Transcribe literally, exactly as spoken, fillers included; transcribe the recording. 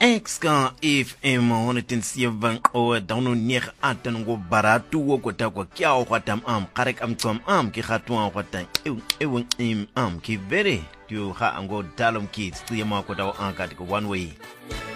Exka F M honderd zeven o dano negen atan go baratu wo kota kwa kia o kwatam am karek am twam am ki khatwa kwata ew ew im am ki vere tu ha ango dalom kids tu yama kota o ankat ko one way